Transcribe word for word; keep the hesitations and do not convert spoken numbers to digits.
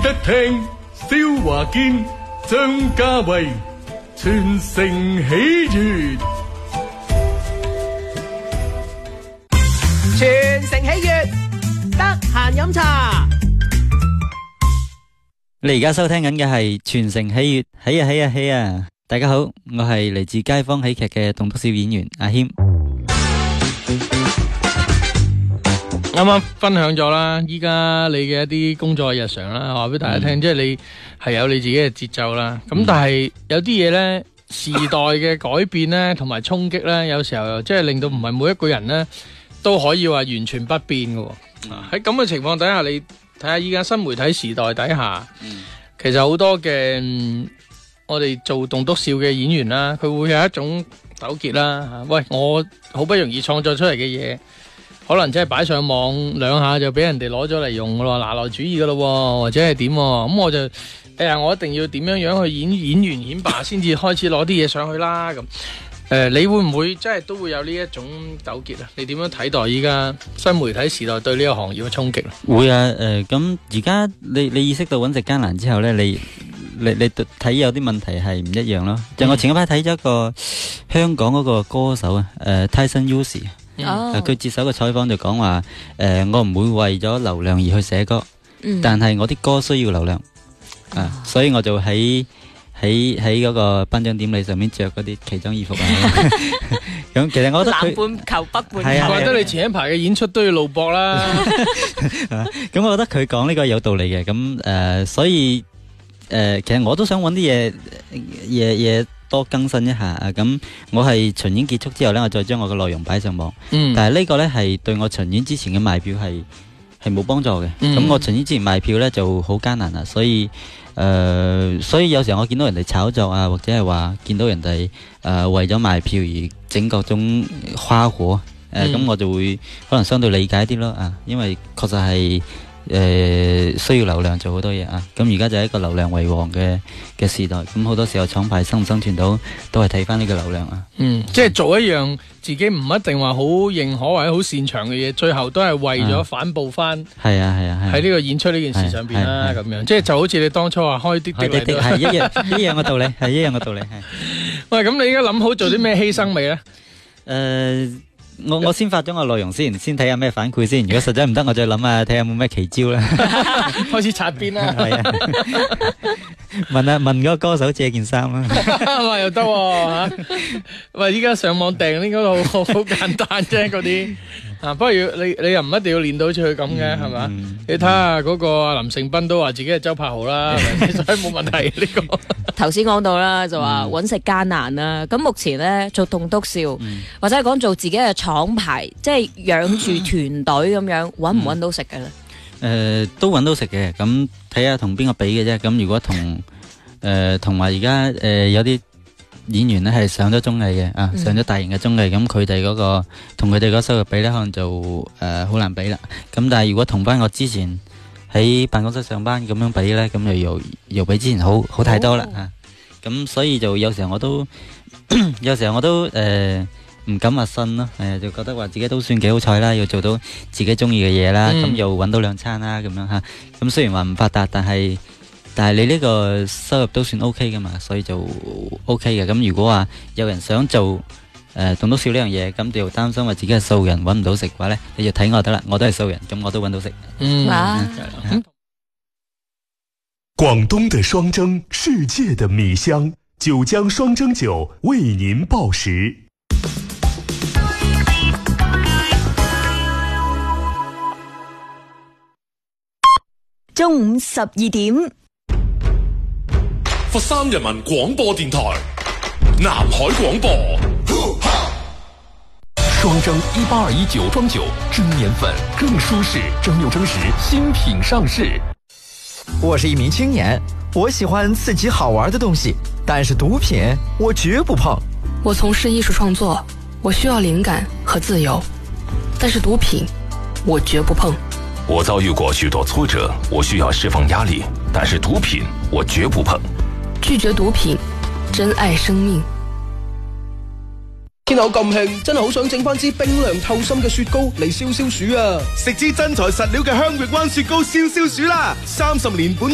得聽蕭華堅、張家衛全城喜悅， 全城喜悅，得閒飲茶。 你而家收聽緊嘅係全城喜悅，喜啊喜啊喜啊！大家好，我係嚟自街坊喜劇嘅棟篤笑演員阿謙。 啱啱分享咗啦，依家你嘅一啲工作日常啦，話俾大家聽，嗯、即係你係有你自己嘅節奏啦。咁、嗯、但係有啲嘢呢，時代嘅改變呢，同埋衝擊呢，有時候即係令到唔係每一個人呢都可以話完全不變嘅。喺咁嘅情況底下，你睇下依家新媒體時代底下，嗯、其實好多嘅、嗯、我哋做棟篤笑嘅演員啦，佢會有一種糾結啦。喂，我好不容易創作出嚟嘅嘢，可能真係擺上網兩下就俾人哋攞咗嚟用咯，拿來主義噶咯，或者係點？咁我就哎呀，我一定要點樣樣去演演完演罷，先至開始攞啲嘢上去啦。咁誒、呃，你會唔會真係都會有呢一種糾結啊？你點樣睇待依家新媒體時代對呢個行業嘅衝擊？ 會啊，誒、呃，咁而家你你意識到揾食艱難之後呢，你你你睇有啲問題係唔一樣咯。嗯、就我前一排睇咗一個香港嗰個歌手啊，誒 Tyson Yoshi。佢、oh. 接受個採訪就講話，誒、呃，我唔會為咗流量而去寫歌，嗯、但係我啲歌需要流量，啊，所以我就喺喺喺嗰個頒獎典禮上面着嗰啲奇裝異服啊。咁其實我覺得佢南半球北半球，係啊， 怪得你前一排嘅演出都要露膊啦。 咁我覺得佢講呢個有道理嘅，咁誒、呃，所以誒、呃，其實我都想揾啲嘢嘢嘢。多更新一下啊！咁我係巡演結束之後呢，我再將我嘅內容擺上網。嗯、但係呢個呢，係對我巡演之前嘅賣票係係冇幫助嘅。咁、嗯、我巡演之前賣票呢就好艱難啦，所以誒、呃，所以有時候我見到人哋炒作啊，或者係話見到人哋誒、呃、為咗賣票而整各種花火誒，咁、呃嗯、我就會可能相對理解啲咯啊，因為確實係。誒、呃，需要流量做好多嘢啊！咁而家就係一個流量為王嘅嘅時代，咁好多時候廠牌生唔生存到，都係睇翻呢個流量啊。嗯， 即係做一樣自己唔一定話好認可或者好擅長嘅嘢，最後都係為咗反哺翻。係啊係啊係。喺呢個演出呢件事上邊啦，咁樣即係就好似你當初話開滴滴嚟都係一樣一樣嘅道理，係一樣嘅道理。係。 喂，咁你而家諗好做啲咩犧牲未咧？誒、 呃。我我先發咗個內容先，先睇下咩反饋先。如果實在唔得，我再諗下睇下有冇咩奇招啦。 開始擦邊啦。係啊。 問下問嗰個歌手借件衫啦。 話又得吓。喂，依家上網訂呢個好好簡單啫，嗰啲啊。不過要你你又唔一定要練到出去咁嘅，係嘛？你睇下嗰個林盛斌都話自己係周柏豪啦，所以冇問題呢個。 頭先講到啦，就話揾食艱難啦。咁目前咧做棟篤笑，或者係講做自己嘅廠牌，即係養住團隊咁樣，揾唔揾到食嘅咧？ 誒，都揾到食嘅。咁睇下同邊個比嘅啫。咁如果同誒同埋而家誒有啲演員咧係上咗綜藝嘅啊，上咗大型嘅綜藝，咁佢哋嗰個同佢哋嗰收入比咧，可能就誒好難比啦。咁但係如果同翻我之前喺辦公室上班咁樣比咧，咁就又又比之前好好太多啦啊！咁所以就有時候我都有時候我都誒唔敢話信咯，係啊，就覺得話自己都算幾好彩啦，要做到自己中意嘅嘢啦，咁又搵到兩餐啦，咁樣吓。咁雖然話唔發達，但係但係你呢個收入都算 OK 噶嘛，所以就 OK 嘅。咁如果話有人想做誒棟篤笑呢樣嘢，咁就擔心話自己係素人搵唔到食嘅話咧，你就睇我得啦，我都係素人，咁我都搵到食。嗯。 廣東的雙蒸，世界的米香，九江雙蒸酒為您報時。 中午十二點， 佛山人民廣播電台南海廣播， 雙蒸一八二一酒莊酒，蒸年粉更舒適，蒸餾蒸食新品上市。 我是一名青年，我喜歡刺激好玩的東西，但是毒品我絕不碰。 我從事藝術創作，我需要靈感和自由，但是毒品我絕不碰。 我遭遇過許多挫折，我需要釋放壓力，但是毒品我絕不碰。 拒絕毒品，珍愛生命。 天口咁興，真係好想整翻支冰涼透心嘅雪糕嚟消消暑啊！ 食支真材實料嘅香域灣雪糕消消暑啦！三十年本